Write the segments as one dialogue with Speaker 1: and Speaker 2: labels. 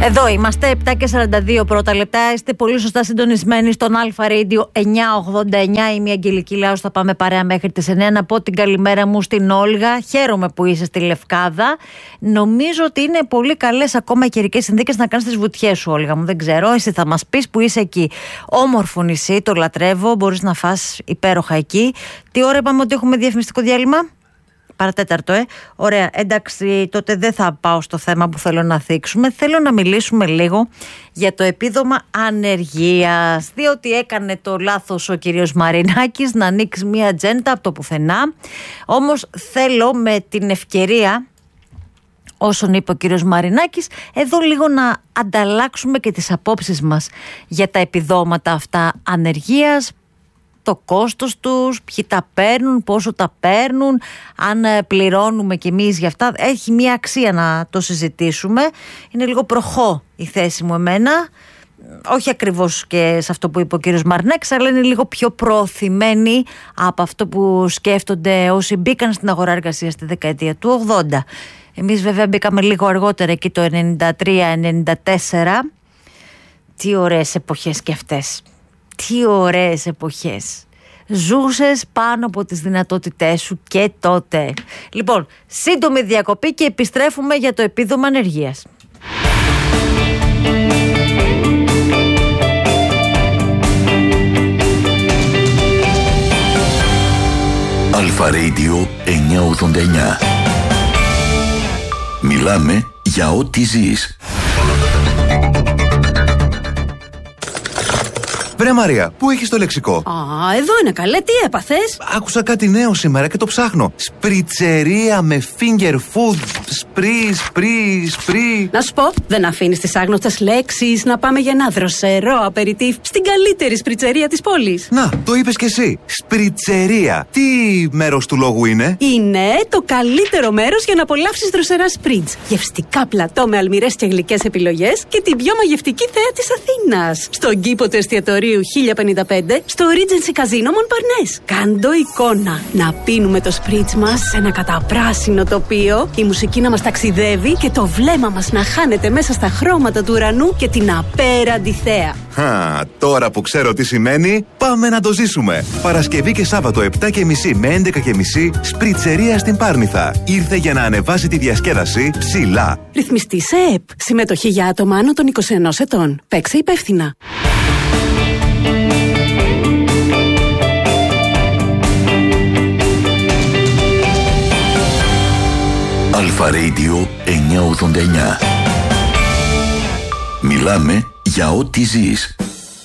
Speaker 1: Εδώ είμαστε, 7 και 42 πρώτα λεπτά. Είστε πολύ σωστά συντονισμένοι στον Αλφα Radio 989. Είμαι η Αγγελική Λάου, θα πάμε παρέα μέχρι τις 9. Να πω την καλημέρα μου στην Όλγα. Χαίρομαι που είσαι στη Λευκάδα. Νομίζω ότι είναι πολύ καλές ακόμα οι καιρικές συνθήκες να κάνεις τις βουτιές σου, Όλγα μου. Δεν ξέρω, εσύ θα μας πεις που είσαι εκεί. Όμορφο νησί, το λατρεύω. Μπορείς να φας υπέροχα εκεί. Τι ώρα είπαμε ότι έχουμε διαφημιστικό διάλειμμα? Παρατέταρτο, Ωραία, εντάξει, τότε δεν θα πάω στο θέμα που θέλω να θίξουμε. Θέλω να μιλήσουμε λίγο για το επίδομα ανεργίας, διότι έκανε το λάθος ο κύριος Μαρινάκης να ανοίξει μία ατζέντα από το πουθενά. Όμως θέλω με την ευκαιρία, όσον είπε ο κύριος Μαρινάκης, εδώ λίγο να ανταλλάξουμε και τις απόψεις μας για τα επιδόματα αυτά ανεργίας, το κόστος τους, ποιοι τα παίρνουν, πόσο τα παίρνουν, αν πληρώνουμε κι εμείς για αυτά. Έχει μία αξία να το συζητήσουμε. Είναι λίγο προχώ η θέση μου εμένα, όχι ακριβώς και σε αυτό που είπε ο κύριος Μαρινάκης, αλλά είναι λίγο πιο προωθημένη από αυτό που σκέφτονται όσοι μπήκαν στην αγορά εργασίας στη δεκαετία του 80. Εμείς βέβαια μπήκαμε λίγο αργότερα, εκεί το 93-94. Τι ωραίες εποχές κι αυτές. Τι ωραίες εποχές. Ζούσες πάνω από τις δυνατότητές σου και τότε. Λοιπόν, σύντομη διακοπή και επιστρέφουμε για το επίδομα ανεργίας.
Speaker 2: Αλφα Radio 989. Μιλάμε για ό,τι ζεις.
Speaker 3: Βρε Μαρία, πού έχεις το λεξικό?
Speaker 4: Α, εδώ είναι καλέ, τι έπαθες?
Speaker 3: Άκουσα κάτι νέο σήμερα και το ψάχνω. Σπριτσερία με finger food. Σπρί.
Speaker 4: Να σου πω, δεν αφήνεις τις άγνωστες λέξεις να πάμε για ένα δροσερό απεριτίφ στην καλύτερη σπριτσερία της πόλης.
Speaker 3: Να, το είπες κι εσύ. Σπριτσερία. Τι μέρος του λόγου είναι?
Speaker 4: Είναι το καλύτερο μέρος για να απολαύσεις δροσερά σπριτς. Γευστικά πλατό με αλμυρές και γλυκές επιλογές και την πιο μαγευτική θέα της Αθήνας. Στον κήπο του εστιατορίου 1055 στο Regency Casino Montparnasse. Κάντο εικόνα. Να πίνουμε το σπριτς μας σε ένα καταπράσινο τοπίο, η μουσική να μας ταξιδεύει και το βλέμμα μας να χάνεται μέσα στα χρώματα του ουρανού και την απέραντη θέα.
Speaker 3: Τώρα που ξέρω τι σημαίνει, πάμε να το ζήσουμε. Παρασκευή και Σάββατο 7.30 με 11.30 σπριτσερία στην Πάρνηθα. Ήρθε για να ανεβάσει τη διασκέδαση ψηλά.
Speaker 4: Ρυθμιστή σε ΕΠ. Συμμετοχή για άτομα άνω των 21 ετών. Παίξε υπεύθυνα.
Speaker 2: Αλφα Radio 989. Μιλάμε για ό,τι ζεις.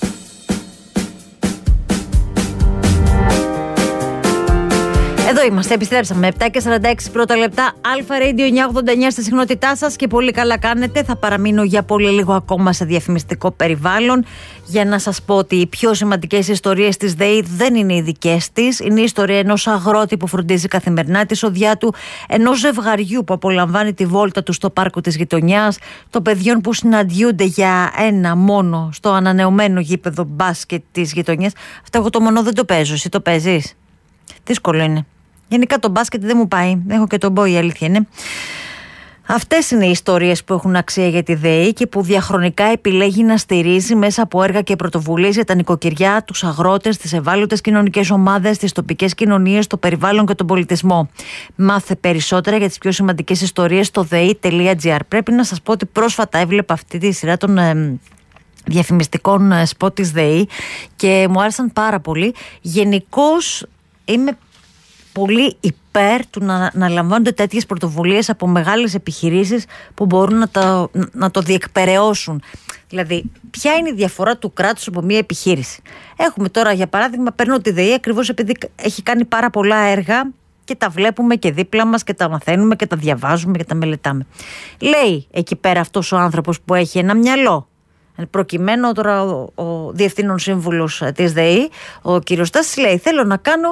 Speaker 1: Εδώ είμαστε, επιστρέψαμε 7 και 46 πρώτα λεπτά. Αλφα Radio 989 στη συχνότητά σας και πολύ καλά κάνετε. Θα παραμείνω για πολύ λίγο ακόμα σε διαφημιστικό περιβάλλον για να σας πω ότι οι πιο σημαντικές ιστορίες της ΔΕΗ δεν είναι οι δικές της. Είναι η ιστορία ενός αγρότη που φροντίζει καθημερινά τη σοδιά του, ενός ζευγαριού που απολαμβάνει τη βόλτα του στο πάρκο της γειτονιάς, των παιδιών που συναντιούνται για ένα μόνο στο ανανεωμένο γήπεδο μπάσκετ της γειτονιάς. Αυτό εγώ το μόνο δεν το παίζω. Εσύ το παίζεις? Δύσκολο είναι. Γενικά το μπάσκετ δεν μου πάει. Έχω και τον μπόι, η αλήθεια είναι. Αυτές είναι οι ιστορίες που έχουν αξία για τη ΔΕΗ και που διαχρονικά επιλέγει να στηρίζει μέσα από έργα και πρωτοβουλίες για τα νοικοκυριά, τους αγρότες, τις ευάλωτες κοινωνικές ομάδες, τις τοπικές κοινωνίες, το περιβάλλον και τον πολιτισμό. Μάθε περισσότερα για τις πιο σημαντικές ιστορίες στο dei.gr. Πρέπει να σας πω ότι πρόσφατα έβλεπα αυτή τη σειρά των διαφημιστικών σποτ της ΔΕΗ και μου άρεσαν πάρα πολύ. Γενικώς είμαι πολύ υπέρ του να λαμβάνονται τέτοιες πρωτοβουλίες από μεγάλες επιχειρήσεις που μπορούν να το διεκπεραιώσουν. Δηλαδή, ποια είναι η διαφορά του κράτους από μια επιχείρηση? Έχουμε τώρα, για παράδειγμα, παίρνω τη ΔΕΗ ακριβώς επειδή έχει κάνει πάρα πολλά έργα και τα βλέπουμε και δίπλα μας και τα μαθαίνουμε και τα διαβάζουμε και τα μελετάμε. Λέει εκεί πέρα αυτός ο άνθρωπος που έχει ένα μυαλό, προκειμένου τώρα ο διευθύνων σύμβουλος της ΔΕΗ, ο κύριος Στάσης, λέει: θέλω να κάνω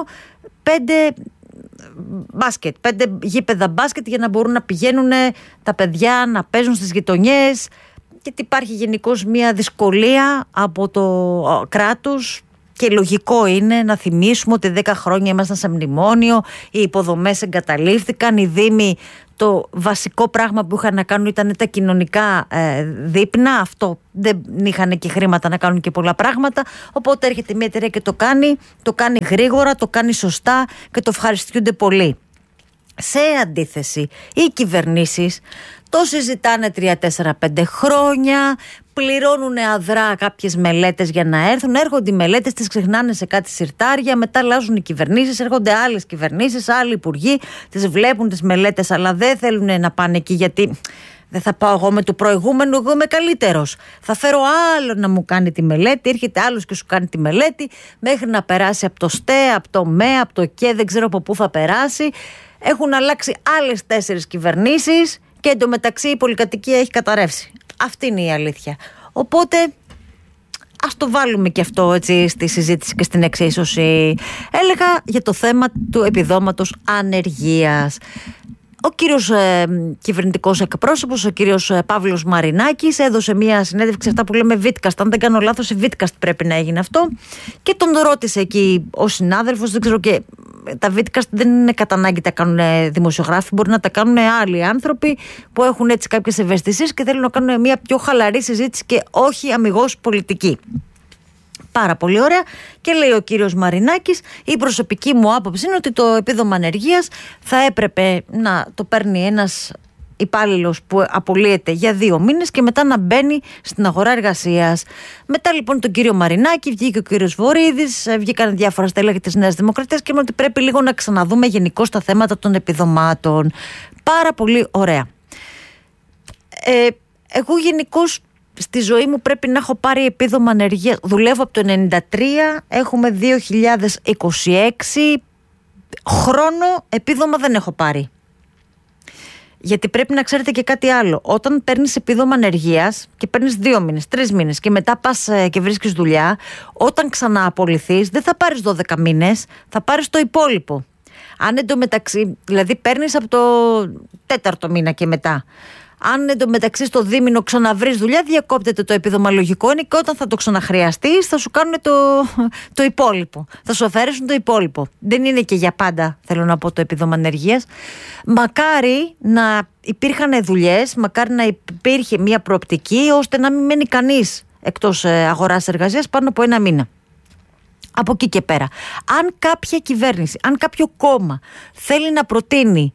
Speaker 1: 5 γήπεδα μπάσκετ για να μπορούν να πηγαίνουν τα παιδιά να παίζουν στις γειτονιές, γιατί υπάρχει γενικώς μια δυσκολία από το κράτος και λογικό είναι να θυμίσουμε ότι 10 χρόνια ήμασταν σε μνημόνιο, οι υποδομές εγκαταλείφθηκαν, οι δήμοι το βασικό πράγμα που είχαν να κάνουν ήταν τα κοινωνικά δείπνα. Αυτό δεν είχαν και χρήματα να κάνουν και πολλά πράγματα. Οπότε έρχεται μια εταιρεία και το κάνει γρήγορα, το κάνει σωστά και το ευχαριστούνται πολύ. Σε αντίθεση, οι κυβερνήσεις το συζητάνε 3, 4, 5 χρόνια, πληρώνουν αδρά κάποιες μελέτες για να έρθουν, έρχονται οι μελέτες, τις ξεχνάνε σε κάτι συρτάρια, μετά αλλάζουν οι κυβερνήσεις, έρχονται άλλες κυβερνήσεις, άλλοι υπουργοί, τις βλέπουν τις μελέτες, αλλά δεν θέλουν να πάνε εκεί γιατί δεν θα πάω εγώ με το προηγούμενο, εγώ είμαι καλύτερος. Θα φέρω άλλο να μου κάνει τη μελέτη, έρχεται άλλος και σου κάνει τη μελέτη, μέχρι να περάσει από το ΣΤΕ, από το ΜΕ, από το ΚΕ, δεν ξέρω από πού θα περάσει. Έχουν αλλάξει άλλες 4 κυβερνήσεις και εντωμεταξύ η πολυκατοικία έχει καταρρεύσει. Αυτή είναι η αλήθεια. Οπότε ας το βάλουμε και αυτό έτσι στη συζήτηση και στην εξίσωση. Έλεγα για το θέμα του επιδόματος ανεργίας. Ο κύριος κυβερνητικός εκπρόσωπος, ο κύριος Παύλος Μαρινάκης, έδωσε μια συνέντευξη, αυτά που λέμε βίτκαστ. Αν δεν κάνω λάθος, βίτκαστ πρέπει να έγινε αυτό. Και τον ρώτησε εκεί ο συνάδελφος, δεν ξέρω, και τα βίτκαστ δεν είναι κατά ανάγκη τα κάνουν δημοσιογράφοι, μπορεί να τα κάνουν άλλοι άνθρωποι που έχουν έτσι κάποιες ευαισθησίες και θέλουν να κάνουν μια πιο χαλαρή συζήτηση και όχι αμιγώς πολιτική. Πάρα πολύ ωραία. Και λέει ο κύριος Μαρινάκης, η προσωπική μου άποψη είναι ότι το επίδομα ανεργίας θα έπρεπε να το παίρνει ένας υπάλληλος που απολύεται για 2 μήνες και μετά να μπαίνει στην αγορά εργασίας. Μετά λοιπόν τον κύριο Μαρινάκη βγήκε ο κύριος Βορίδης, βγήκαν διάφορα στέλεχη της Νέας Δημοκρατίας και είπαν ότι πρέπει λίγο να ξαναδούμε γενικώς τα θέματα των επιδομάτων. Πάρα πολύ ωραία. Εγώ γενικώς στη ζωή μου πρέπει να έχω πάρει επίδομα ανεργίας. Δουλεύω από το 1993, έχουμε 2026, χρόνο επίδομα δεν έχω πάρει. Γιατί πρέπει να ξέρετε και κάτι άλλο. Όταν παίρνεις επίδομα ανεργίας και παίρνεις 2 μήνες, 3 μήνες και μετά πας και βρίσκεις δουλειά, όταν ξανααπολυθείς δεν θα πάρεις 12 μήνες, θα πάρεις το υπόλοιπο. Αν εντωμεταξύ, δηλαδή παίρνεις από το 4ο μήνα και μετά. Αν εντωμεταξύ στο δίμηνο ξαναβρεις δουλειά, διακόπτεται το επίδομα. Λογικό είναι και όταν θα το ξαναχρειαστείς θα σου κάνουν το υπόλοιπο. Θα σου αφαιρέσουν το υπόλοιπο. Δεν είναι και για πάντα, θέλω να πω, το επίδομα ανεργίας. Μακάρι να υπήρχαν δουλειές, μακάρι να υπήρχε μια προοπτική ώστε να μην μένει κανείς εκτός αγοράς εργασίας πάνω από 1 μήνα. Από εκεί και πέρα. Αν κάποια κυβέρνηση, αν κάποιο κόμμα θέλει να προτείνει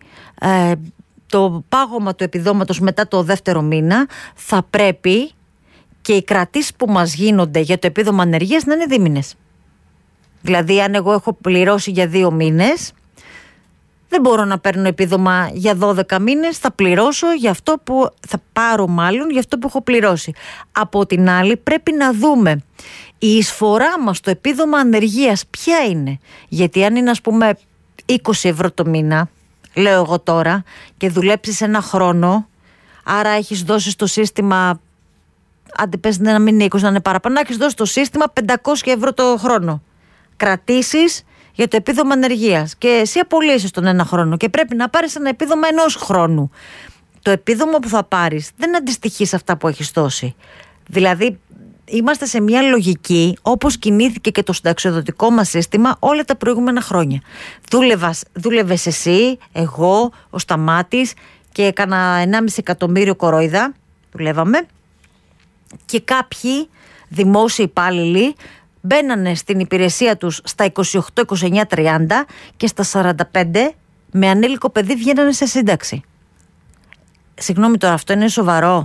Speaker 1: το πάγωμα του επιδόματος μετά το 2ο μήνα, θα πρέπει και οι κρατήσεις που μας γίνονται για το επίδομα ανεργίας να είναι δίμηνες. Δηλαδή αν εγώ έχω πληρώσει για 2 μήνες, δεν μπορώ να παίρνω επίδομα για 12 μήνες, θα πληρώσω για αυτό που θα πάρω, μάλλον για αυτό που έχω πληρώσει. Από την άλλη πρέπει να δούμε η εισφορά μας στο επίδομα ανεργίας ποια είναι. Γιατί αν είναι ας πούμε 20 ευρώ το μήνα, λέω εγώ τώρα, και δουλέψεις 1 χρόνο, άρα έχεις δώσει στο σύστημα, άντε πες να μην είναι 20, να είναι παραπάνω, έχεις δώσει στο σύστημα 500 ευρώ το χρόνο. Κρατήσεις για το επίδομα ανεργίας και εσύ απολύσεις τον 1 χρόνο και πρέπει να πάρεις ένα επίδομα 1 χρόνου. Το επίδομα που θα πάρεις δεν αντιστοιχεί σε αυτά που έχεις δώσει. Δηλαδή είμαστε σε μια λογική όπως κινήθηκε και το συνταξιοδοτικό μας σύστημα όλα τα προηγούμενα χρόνια. Δούλευες εσύ, εγώ, ο Σταμάτης και έκανα 1,5 εκατομμύριο κορόιδα, δουλεύαμε, και κάποιοι δημόσιοι υπάλληλοι μπαίνανε στην υπηρεσία τους στα 28, 29, 30 και στα 45 με ανήλικο παιδί βγαίνανε σε σύνταξη. Συγγνώμη τώρα, αυτό είναι σοβαρό?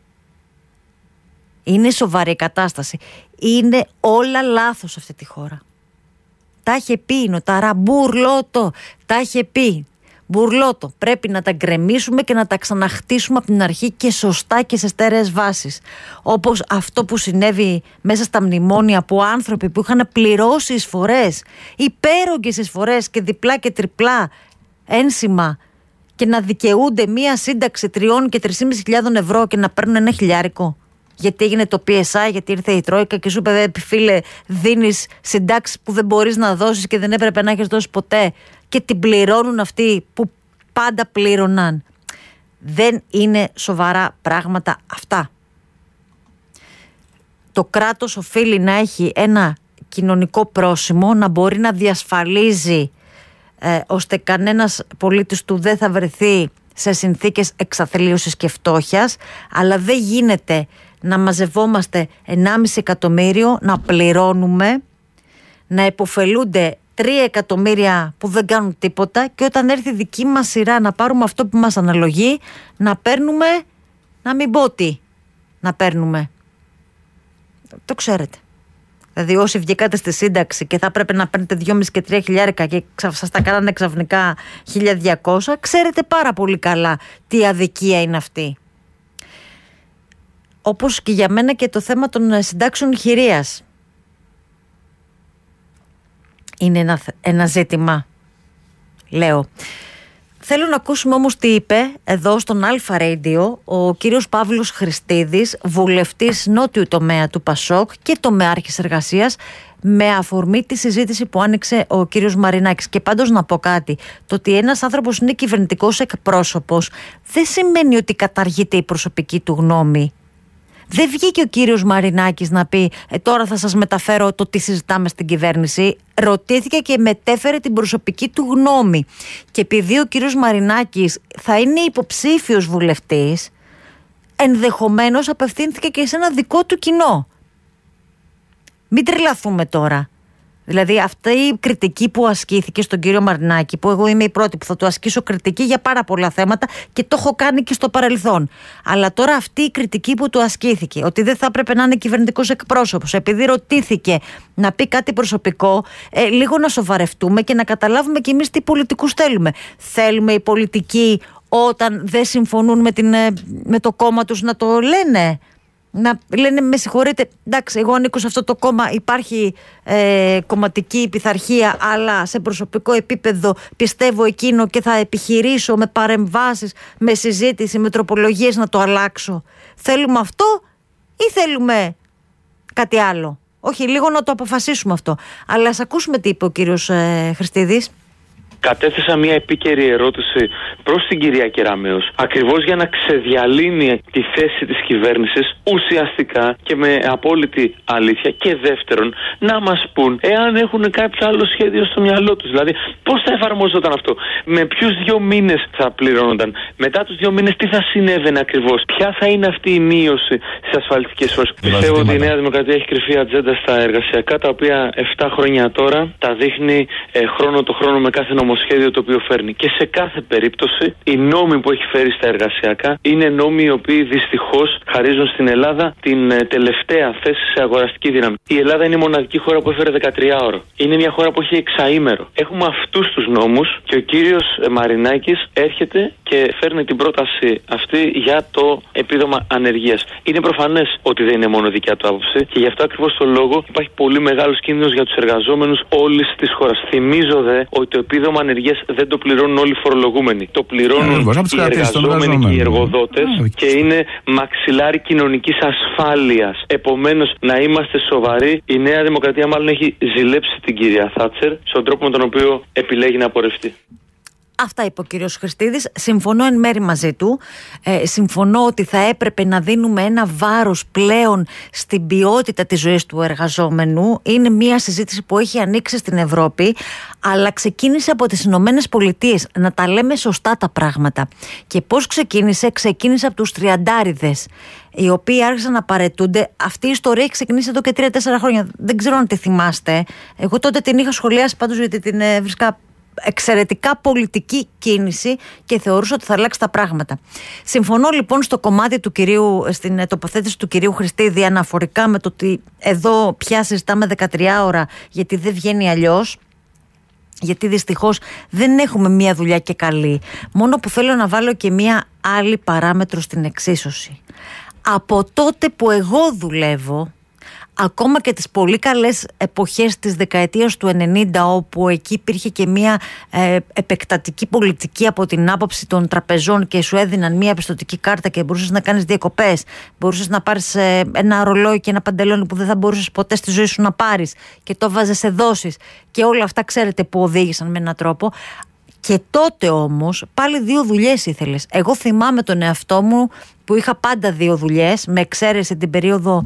Speaker 1: Είναι σοβαρή η κατάσταση. Είναι όλα λάθος σε αυτή τη χώρα. Τα είχε πει η Νοτάρα, μπουρλότο. Τα είχε πει. Μπουρλότο. Πρέπει να τα γκρεμίσουμε και να τα ξαναχτίσουμε από την αρχή και σωστά και σε στέρεες βάσεις. Όπως αυτό που συνέβη μέσα στα μνημόνια, που άνθρωποι που είχαν πληρώσει εισφορές, υπέρογγες εισφορές και διπλά και τριπλά ένσημα, και να δικαιούνται μία σύνταξη 3 και 3.500 ευρώ και να παίρνουν 1 χιλιάρικο. Γιατί έγινε το PSI, γιατί ήρθε η Τρόικα και σου είπε, φίλε, δίνεις συντάξεις που δεν μπορείς να δώσεις και δεν έπρεπε να έχεις δώσει ποτέ, και την πληρώνουν αυτοί που πάντα πλήρωναν. Δεν είναι σοβαρά πράγματα αυτά. Το κράτος οφείλει να έχει ένα κοινωνικό πρόσημο, να μπορεί να διασφαλίζει ώστε κανένας πολίτης του δεν θα βρεθεί σε συνθήκες εξαθλίωσης και φτώχειας, αλλά δεν γίνεται να μαζευόμαστε 1,5 εκατομμύριο, να πληρώνουμε, να υποφελούνται 3 εκατομμύρια που δεν κάνουν τίποτα, και όταν έρθει η δική μας σειρά να πάρουμε αυτό που μας αναλογεί, να παίρνουμε, να μην πω τι να παίρνουμε. Το ξέρετε. Δηλαδή, όσοι βγήκατε στη σύνταξη και θα έπρεπε να παίρνετε 2,5 και 3 χιλιάρικα και σας τα κάνανε ξαφνικά 1.200, ξέρετε πάρα πολύ καλά τι αδικία είναι αυτή. Όπως και για μένα και το θέμα των συντάξεων χειρίας είναι ένα ζήτημα, λέω. Θέλω να ακούσουμε όμως τι είπε εδώ στον Αλφα Radio ο κύριος Παύλος Χριστίδης, βουλευτής νότιου τομέα του ΠΑΣΟΚ και τομεάρχης εργασίας, με αφορμή τη συζήτηση που άνοιξε ο κύριος Μαρινάκης. Και πάντως να πω κάτι, το ότι ένας άνθρωπος είναι κυβερνητικός εκπρόσωπος δεν σημαίνει ότι καταργείται η προσωπική του γνώμη. Δεν βγήκε ο κύριος Μαρινάκης να πει τώρα θα σας μεταφέρω το τι συζητάμε στην κυβέρνηση. Ρωτήθηκε και μετέφερε την προσωπική του γνώμη. Και επειδή ο κύριος Μαρινάκης θα είναι υποψήφιος βουλευτής, ενδεχομένως απευθύνθηκε και σε ένα δικό του κοινό. Μην τρελαθούμε τώρα. Δηλαδή αυτή η κριτική που ασκήθηκε στον κύριο Μαρινάκη, που εγώ είμαι η πρώτη που θα του ασκήσω κριτική για πάρα πολλά θέματα και το έχω κάνει και στο παρελθόν. Αλλά τώρα αυτή η κριτική που του ασκήθηκε, ότι δεν θα έπρεπε να είναι κυβερνητικός εκπρόσωπος, επειδή ρωτήθηκε να πει κάτι προσωπικό, λίγο να σοβαρευτούμε και να καταλάβουμε κι εμείς τι πολιτικούς θέλουμε. Θέλουμε οι πολιτικοί όταν δεν συμφωνούν με το κόμμα τους να το λένε? Να λένε με συγχωρείτε, εντάξει, εγώ ανήκω σε αυτό το κόμμα, υπάρχει κομματική πειθαρχία, αλλά σε προσωπικό επίπεδο πιστεύω εκείνο και θα επιχειρήσω με παρεμβάσεις, με συζήτηση, με τροπολογίες να το αλλάξω. Θέλουμε αυτό ή θέλουμε κάτι άλλο? Όχι, λίγο να το αποφασίσουμε αυτό. Αλλά ας ακούσουμε τι είπε ο κύριος Χριστίδης.
Speaker 5: Κατέθεσα μια επίκαιρη ερώτηση προς την κυρία Κεραμέως, ακριβώς για να ξεδιαλύνει τη θέση της κυβέρνησης ουσιαστικά και με απόλυτη αλήθεια. Και δεύτερον, να μας πούν εάν έχουν κάποιο άλλο σχέδιο στο μυαλό τους. Δηλαδή, πώς θα εφαρμόζονταν αυτό, με ποιους 2 μήνες θα πληρώνονταν, μετά τους 2 μήνες τι θα συνέβαινε ακριβώς, ποια θα είναι αυτή η μείωση στις ασφαλιστικές φόρες. Πιστεύω ότι η Νέα Δημοκρατία έχει κρυφή ατζέντα στα εργασιακά, τα οποία 7 χρόνια τώρα τα δείχνει χρόνο το χρόνο με κάθε νομοσχέδιο το οποίο φέρνει. Και σε κάθε περίπτωση, οι νόμοι που έχει φέρει στα εργασιακά είναι νόμοι οι οποίοι δυστυχώς χαρίζουν στην Ελλάδα την τελευταία θέση σε αγοραστική δύναμη. Η Ελλάδα είναι η μοναδική χώρα που έφερε 13ωρο. Είναι μια χώρα που έχει 6ήμερο. Έχουμε αυτούς τους νόμους και ο κύριος Μαρινάκης έρχεται και φέρνει την πρόταση αυτή για το επίδομα ανεργίας. Είναι προφανές ότι δεν είναι μόνο δικιά του άποψη και γι' αυτό ακριβώς το λόγο υπάρχει πολύ μεγάλος κίνδυνος για τους εργαζόμενους όλης της χώρας. Θυμίζω δε ότι το επίδομα ανεργίας δεν το πληρώνουν όλοι οι φορολογούμενοι. Το πληρώνουν οι εργαζόμενοι και οι εργοδότες και είναι μαξιλάρι κοινωνικής ασφάλειας. Επομένως, να είμαστε σοβαροί. Η Νέα Δημοκρατία μάλλον έχει ζηλέψει την κυρία Θάτσερ στον τρόπο με τον οποίο επιλέγει να πορευτεί.
Speaker 1: Αυτά είπε ο κύριος Χριστίδης. Συμφωνώ εν μέρη μαζί του. Συμφωνώ ότι θα έπρεπε να δίνουμε ένα βάρος πλέον στην ποιότητα της ζωής του εργαζόμενου. Είναι μια συζήτηση που έχει ανοίξει στην Ευρώπη, αλλά ξεκίνησε από τις Ηνωμένες Πολιτείες. Να τα λέμε σωστά τα πράγματα. Και πώς ξεκίνησε? Ξεκίνησε από τους τριαντάριδες, οι οποίοι άρχισαν να παραιτούνται. Αυτή η ιστορία έχει ξεκινήσει εδώ και 3-4 χρόνια. Δεν ξέρω αν τη θυμάστε. Εγώ τότε την είχα σχολιάσει πάντως, γιατί την βρίσκα εξαιρετικά πολιτική κίνηση και θεωρούσα ότι θα αλλάξει τα πράγματα. Συμφωνώ λοιπόν στο κομμάτι του κυρίου, στην τοποθέτηση του κυρίου Χριστίδη, αναφορικά με το ότι εδώ πια συζητάμε 13 ώρα, γιατί δεν βγαίνει αλλιώς. Γιατί δυστυχώς δεν έχουμε μία δουλειά και καλή. Μόνο που θέλω να βάλω και μία άλλη παράμετρο στην εξίσωση. Από τότε που εγώ δουλεύω, ακόμα και τις πολύ καλές εποχές της δεκαετίας του 90, όπου εκεί υπήρχε και μια επεκτατική πολιτική από την άποψη των τραπεζών και σου έδιναν μια πιστωτική κάρτα και μπορούσες να κάνεις διακοπές, μπορούσες να πάρεις ένα ρολόι και ένα παντελόνι που δεν θα μπορούσες ποτέ στη ζωή σου να πάρεις και το βάζες σε δόσεις και όλα αυτά ξέρετε που οδήγησαν με έναν τρόπο. Και τότε όμως πάλι 2 δουλειές ήθελες. Εγώ θυμάμαι τον εαυτό μου που είχα πάντα 2 δουλειές, με εξαίρεση την περίοδο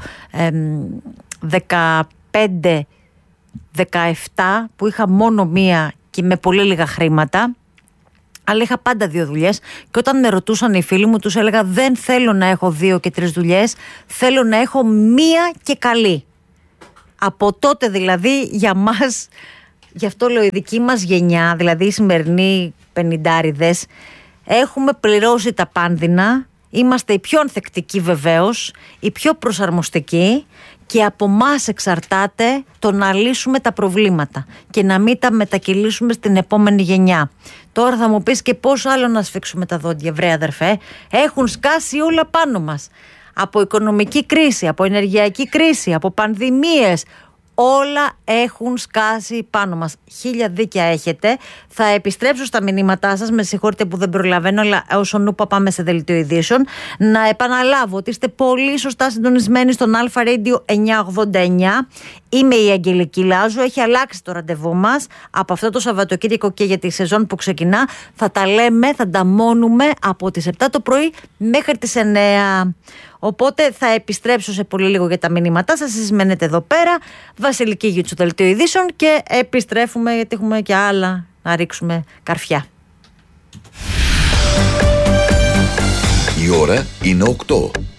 Speaker 1: 15-17 που είχα μόνο μία και με πολύ λίγα χρήματα. Αλλά είχα πάντα 2 δουλειές και όταν με ρωτούσαν οι φίλοι μου, τους έλεγα δεν θέλω να έχω 2 και 3 δουλειές, θέλω να έχω 1 και καλή. Από τότε δηλαδή για μας, γι' αυτό λέω η δική μας γενιά, δηλαδή οι σημερινοί 50'ριδες, έχουμε πληρώσει τα πάνδυνα, είμαστε οι πιο ανθεκτικοί βεβαίως, οι πιο προσαρμοστικοί και από μας εξαρτάται το να λύσουμε τα προβλήματα και να μην τα μετακυλήσουμε στην επόμενη γενιά. Τώρα θα μου πεις και πόσο άλλο να σφίξουμε τα δόντια, βρε αδερφέ, έχουν σκάσει όλα πάνω μας. Από οικονομική κρίση, από ενεργειακή κρίση, από πανδημίες, όλα έχουν σκάσει πάνω μας. 1000 δίκια έχετε. Θα επιστρέψω στα μηνύματά σας. Με συγχωρείτε που δεν προλαβαίνω, αλλά όσον ούπα πάμε σε δελτίο ειδήσεων. Να επαναλάβω ότι είστε πολύ σωστά συντονισμένοι στον Αλφα Radio 989. Είμαι η Αγγελική Λάζου. Έχει αλλάξει το ραντεβού μας από αυτό το Σαββατοκύριακο και για τη σεζόν που ξεκινά. Θα τα λέμε, θα τα μόνουμε από τις 7 το πρωί μέχρι τις 9. Οπότε θα επιστρέψω σε πολύ λίγο για τα μηνύματά σας. Εσείς μένετε εδώ πέρα. Βασιλική Γιούτσου, δελτίο ειδήσεων, και επιστρέφουμε γιατί έχουμε και άλλα να ρίξουμε καρφιά.
Speaker 2: Η ώρα είναι 8.